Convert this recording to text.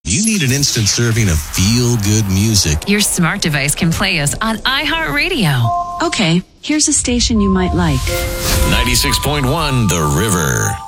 You need an instant serving of feel-good music. Your smart device can play us on iHeartRadio. Okay, here's a station you might like. 96.1 The River.